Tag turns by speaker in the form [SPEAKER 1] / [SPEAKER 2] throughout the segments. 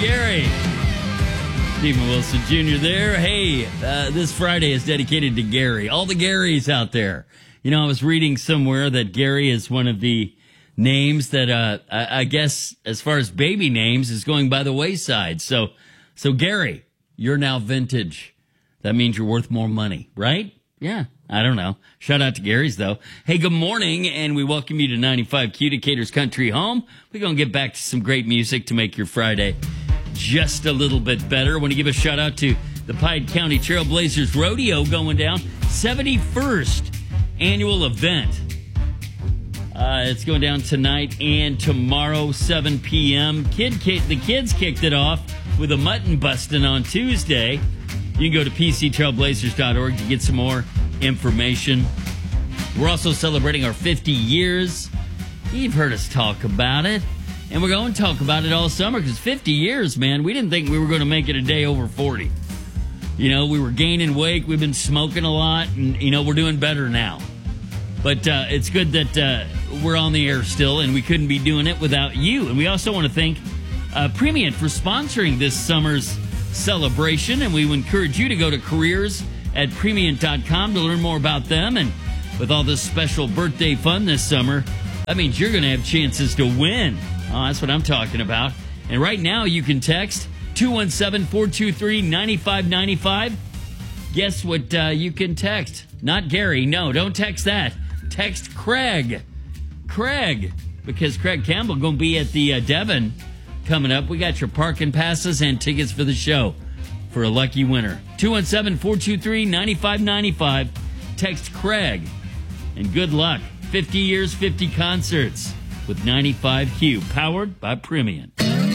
[SPEAKER 1] Gary. Stephen Wilson Jr. there. Hey, this Friday is dedicated to Gary. All the Garys out there. You know, I was reading somewhere that Gary is one of the names that, I guess, as far as baby names, is going by the wayside. So Gary, you're now vintage. That means you're worth more money, right? Yeah, I don't know. Shout out to Gary's, though. Hey, good morning, and we welcome you to 95Q, Decatur's Country Home. We're going to get back to some great music to make your Friday just a little bit better. I want to give a shout out to the Pied County Trailblazers Rodeo going down. 71st annual event. It's going down tonight and tomorrow, 7 p.m. The kids kicked it off with a mutton busting on Tuesday. You can go to pctrailblazers.org to get some more information. We're also celebrating our 50 years. You've heard us talk about it. And we're going to talk about it all summer because 50 years, man. We didn't think we were going to make it a day over 40. You know, we were gaining weight. We've been smoking a lot. And, you know, we're doing better now. But it's good that we're on the air still, and we couldn't be doing it without you. And we also want to thank Premiant for sponsoring this summer's celebration. And we would encourage you to go to careers@premiant.com to learn more about them. And with all this special birthday fun this summer, that means you're going to have chances to win. Oh, that's what I'm talking about. And right now you can text 217-423-9595. Guess what you can text? Not Gary. No, don't text that. Text Craig. Craig. Because Craig Campbell going to be at the Devon coming up. We got your parking passes and tickets for the show for a lucky winner. 217-423-9595. Text Craig. And good luck. 50 years, 50 concerts with 95Q, powered by Premium.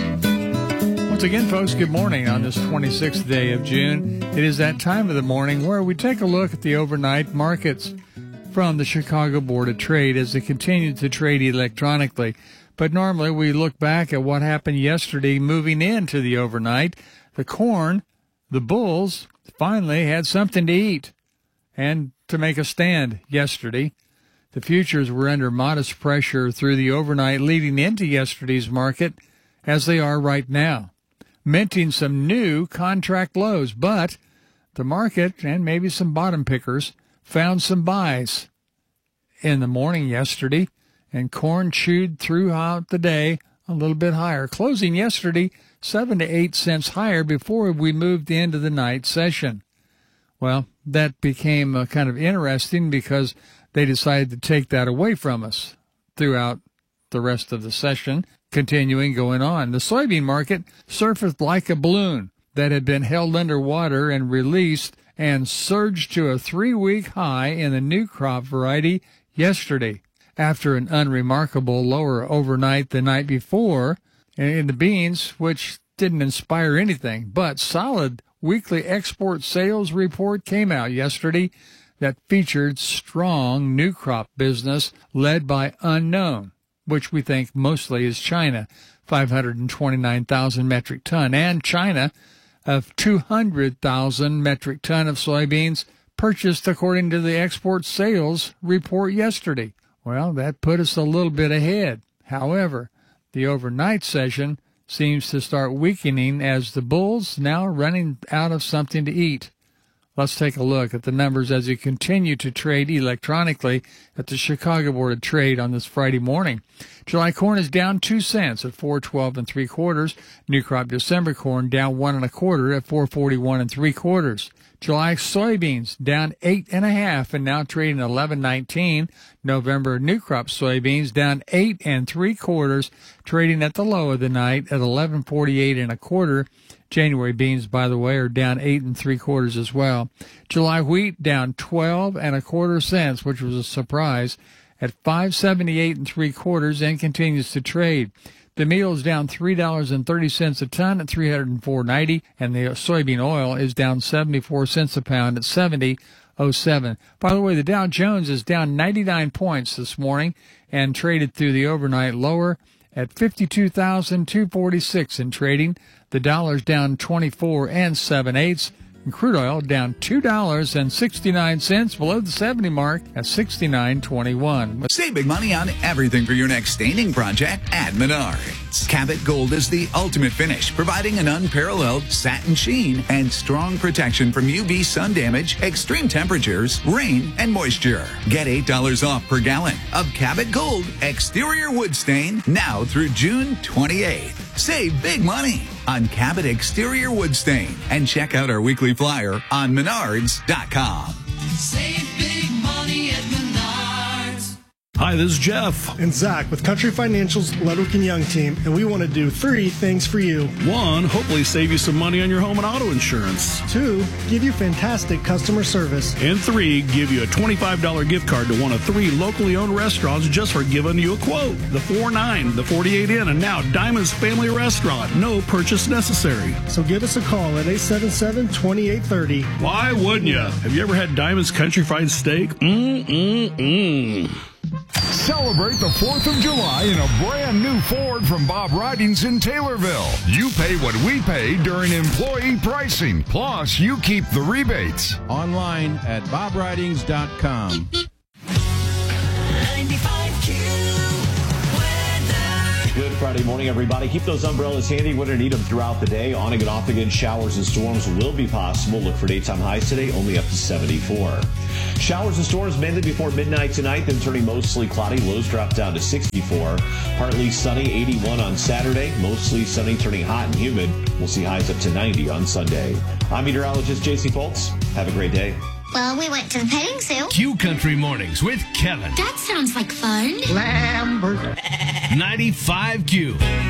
[SPEAKER 2] Once again, folks, good morning on this 26th day of June. It is that time of the morning where we take a look at the overnight markets from the Chicago Board of Trade as they continue to trade electronically. But normally we look back at what happened yesterday moving into the overnight. The corn, the bulls, finally had something to eat and to make a stand yesterday. The futures were under modest pressure through the overnight leading into yesterday's market, as they are right now, minting some new contract lows. But the market, and maybe some bottom pickers, found some buys in the morning yesterday, and corn chewed throughout the day a little bit higher, closing yesterday 7 to 8 cents higher before we moved into the night session. Well, that became kind of interesting because they decided to take that away from us throughout the rest of the session, continuing going on. The soybean market surfaced like a balloon that had been held underwater and released and surged to a 3-week high in the new crop variety yesterday after an unremarkable lower overnight the night before in the beans, which didn't inspire anything. But solid weekly export sales report came out yesterday that featured strong new crop business led by unknown, which we think mostly is China, 529,000 metric ton, and China of 200,000 metric ton of soybeans purchased according to the export sales report yesterday. Well, that put us a little bit ahead. However, the overnight session seems to start weakening as the bulls now running out of something to eat. Let's take a look at the numbers as you continue to trade electronically at the Chicago Board of Trade on this Friday morning. July corn is down 2 cents at $4.12 3/4. New crop December corn down 1 1/4 at $4.41 3/4. July soybeans down 8 1/2 and now trading $11.19. November new crop soybeans down 8 3/4, trading at the low of the night at $11.48 1/4. January beans, by the way, are down 8 3/4 as well. July wheat down 12 1/4 cents, which was a surprise, at $5.78 3/4 and continues to trade. The meal is down $3.30 a ton at $304.90, and the soybean oil is down 74 cents a pound at $70.07. By the way, the Dow Jones is down 99 points this morning and traded through the overnight lower at 52,246 in trading. The dollar's down 24 7/8. And crude oil down $2.69 below the 70 mark at $69.21.
[SPEAKER 3] Save big money on everything for your next staining project at Menard. Menards. Cabot Gold is the ultimate finish, providing an unparalleled satin sheen and strong protection from UV sun damage, extreme temperatures, rain, and moisture. Get $8 off per gallon of Cabot Gold exterior wood stain now through June 28th. Save big money on Cabot exterior wood stain and check out our weekly flyer on Menards.com.
[SPEAKER 4] Save big money at Menards.
[SPEAKER 5] Hi, this is Jeff.
[SPEAKER 6] And Zach with Country Financial's Ludwig and Young team, and we want to do 3 things for you.
[SPEAKER 5] 1, hopefully save you some money on your home and auto insurance.
[SPEAKER 6] 2, give you fantastic customer service.
[SPEAKER 5] And 3, give you a $25 gift card to one of 3 locally owned restaurants just for giving you a quote. The 4-9, the 48 Inn, and now Diamond's Family Restaurant. No purchase necessary.
[SPEAKER 6] So give us a call at 877-2830.
[SPEAKER 5] Why wouldn't you? Have you ever had Diamond's Country Fried Steak?
[SPEAKER 7] Celebrate the 4th of July in a brand new Ford from Bob Ridings in Taylorville. You pay what we pay during employee pricing. Plus, you keep the rebates.
[SPEAKER 8] Online at bobridings.com.
[SPEAKER 4] 95Q weather.
[SPEAKER 9] Good Friday morning, everybody. Keep those umbrellas handy. We're going to need them throughout the day. On and off again, showers and storms will be possible. Look for daytime highs today, only up to 74. Showers and storms mainly before midnight tonight, then turning mostly cloudy. Lows drop down to 64. Partly sunny, 81 on Saturday. Mostly sunny, turning hot and humid. We'll see highs up to 90 on Sunday. I'm meteorologist J.C. Foltz. Have a great day.
[SPEAKER 10] Well, we went to the petting zoo.
[SPEAKER 11] Q Country Mornings with Kevin.
[SPEAKER 10] That sounds like fun.
[SPEAKER 6] Lambert.
[SPEAKER 11] 95Q.